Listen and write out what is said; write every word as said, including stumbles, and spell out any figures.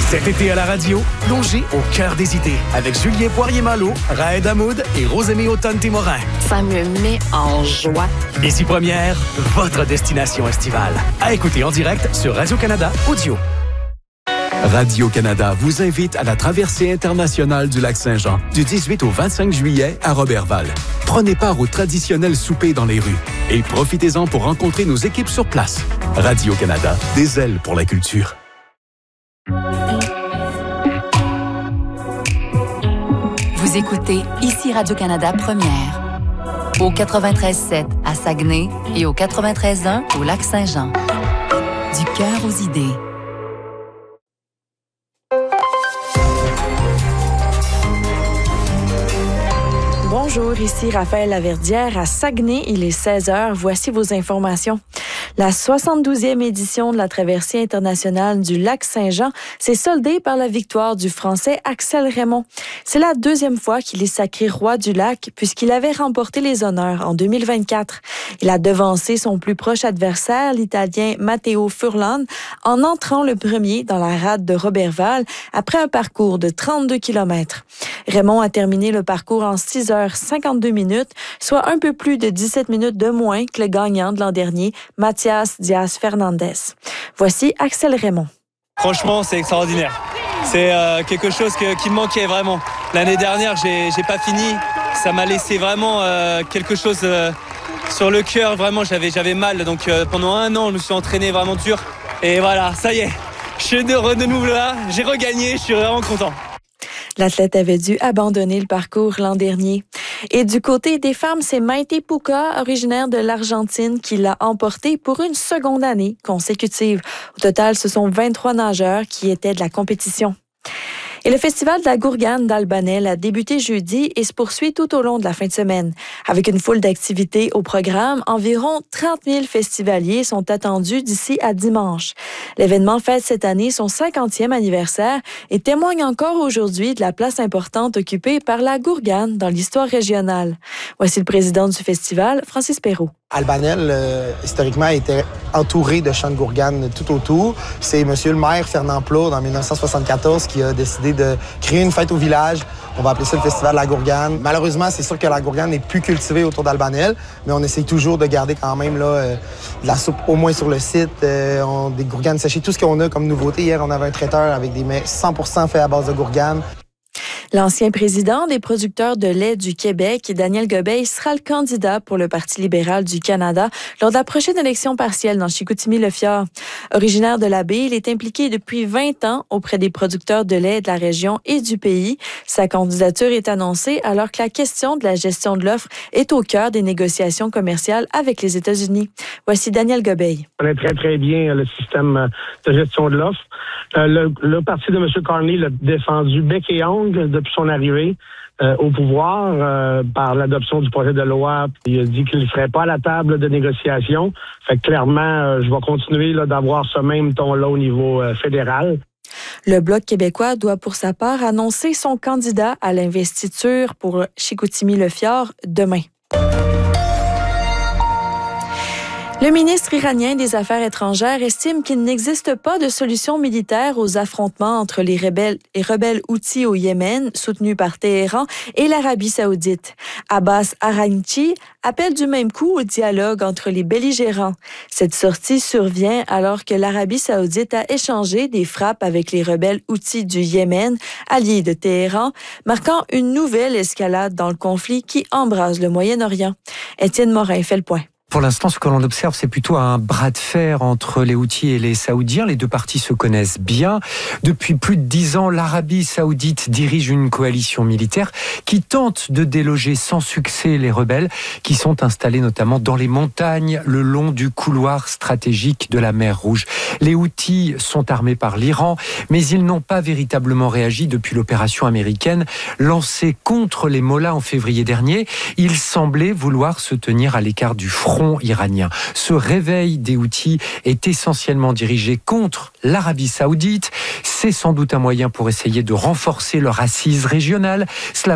Cet été à la radio, plongez au cœur des idées avec Julien Poirier-Malo, Raed Hamoud et Rosémie Autonne-Témorin. Ça me met en joie. Ici Première, votre destination estivale. À écouter en direct sur Radio-Canada Audio. Radio-Canada vous invite à la traversée internationale du lac Saint-Jean du dix-huit au vingt-cinq juillet à Roberval. Prenez part au traditionnel souper dans les rues et profitez-en pour rencontrer nos équipes sur place. Radio-Canada, des ailes pour la culture. Vous écoutez ici Radio-Canada Première, au quatre-vingt-treize sept à Saguenay et au quatre-vingt-treize un au Lac-Saint-Jean. Du cœur aux idées. Bonjour, ici Raphaël Laverdière à Saguenay. Il est seize heures. Voici vos informations. La soixante-douzième édition de la traversée internationale du lac Saint-Jean s'est soldée par la victoire du Français Axel Raymond. C'est la deuxième fois qu'il est sacré roi du lac puisqu'il avait remporté les honneurs en deux mille vingt-quatre. Il a devancé son plus proche adversaire, l'Italien Matteo Furlan, en entrant le premier dans la rade de Roberval après un parcours de trente-deux kilomètres. Raymond a terminé le parcours en six heures cinquante-deux minutes, soit un peu plus de dix-sept minutes de moins que le gagnant de l'an dernier, Mathias Diaz-Fernandez. Voici Axel Raymond. Franchement, c'est extraordinaire. C'est euh, quelque chose que, qui me manquait vraiment. L'année dernière, j'ai, j'ai pas fini. Ça m'a laissé vraiment euh, quelque chose euh, sur le cœur. Vraiment, j'avais, j'avais mal. Donc euh, pendant un an, je me suis entraîné vraiment dur. Et voilà, ça y est, je suis de, de nouveau là. J'ai regagné, je suis vraiment content. L'athlète avait dû abandonner le parcours l'an dernier. Et du côté des femmes, c'est Maite Puka, originaire de l'Argentine, qui l'a emporté pour une seconde année consécutive. Au total, ce sont vingt-trois nageurs qui étaient de la compétition. Et le festival de la Gourgane d'Albanel a débuté jeudi et se poursuit tout au long de la fin de semaine. Avec une foule d'activités au programme, environ trente mille festivaliers sont attendus d'ici à dimanche. L'événement fête cette année son cinquantième anniversaire et témoigne encore aujourd'hui de la place importante occupée par la Gourgane dans l'histoire régionale. Voici le président du festival, Francis Perrault. Albanel, euh, historiquement, était entouré de champs de Gourgane tout autour. C'est M. le maire Fernand Plourde, en dix-neuf cent soixante-quatorze, qui a décidé de créer une fête au village. On va appeler ça le Festival de la Gourgane. Malheureusement, c'est sûr que la Gourgane n'est plus cultivée autour d'Albanel, mais on essaie toujours de garder quand même là, euh, de la soupe au moins sur le site, euh, on, des gourganes séchées, tout ce qu'on a comme nouveauté. Hier, on avait un traiteur avec des mets cent pour cent faits à base de gourgane. L'ancien président des producteurs de lait du Québec, Daniel Gobeil, sera le candidat pour le Parti libéral du Canada lors de la prochaine élection partielle dans Chicoutimi-Le-Fjord. Originaire de la baie, il est impliqué depuis vingt ans auprès des producteurs de lait de la région et du pays. Sa candidature est annoncée alors que la question de la gestion de l'offre est au cœur des négociations commerciales avec les États-Unis. Voici Daniel Gobeil. On connaît très, très bien le système de gestion de l'offre. Euh, le, le parti de M. Carney l'a défendu bec et ongle depuis son arrivée euh, au pouvoir euh, par l'adoption du projet de loi. Il a dit qu'il ne serait pas à la table de négociation. Fait que clairement, euh, je vais continuer là, d'avoir ce même ton-là au niveau euh, fédéral. Le Bloc québécois doit pour sa part annoncer son candidat à l'investiture pour Chicoutimi-Le-Fjord demain. Le ministre iranien des Affaires étrangères estime qu'il n'existe pas de solution militaire aux affrontements entre les rebelles, les rebelles houthis au Yémen, soutenus par Téhéran, et l'Arabie saoudite. Abbas Araghchi appelle du même coup au dialogue entre les belligérants. Cette sortie survient alors que l'Arabie saoudite a échangé des frappes avec les rebelles houthis du Yémen, alliés de Téhéran, marquant une nouvelle escalade dans le conflit qui embrase le Moyen-Orient. Étienne Morin fait le point. Pour l'instant, ce que l'on observe, c'est plutôt un bras de fer entre les Houthis et les Saoudiens. Les deux parties se connaissent bien. Depuis plus de dix ans, l'Arabie saoudite dirige une coalition militaire qui tente de déloger sans succès les rebelles qui sont installés notamment dans les montagnes le long du couloir stratégique de la mer Rouge. Les Houthis sont armés par l'Iran, mais ils n'ont pas véritablement réagi depuis l'opération américaine lancée contre les mollahs en février dernier. Ils semblaient vouloir se tenir à l'écart du front iranien. Ce réveil des Houthis est essentiellement dirigé contre l'Arabie saoudite. C'est sans doute un moyen pour essayer de renforcer leur assise régionale. Cela